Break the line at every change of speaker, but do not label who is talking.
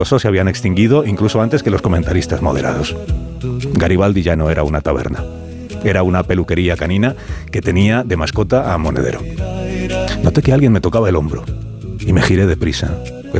se habían extinguido incluso antes que los comentaristas moderados. Garibaldi ya no era una taberna. Era una peluquería canina que tenía de mascota a Monedero. Noté que alguien me tocaba el hombro y me giré deprisa.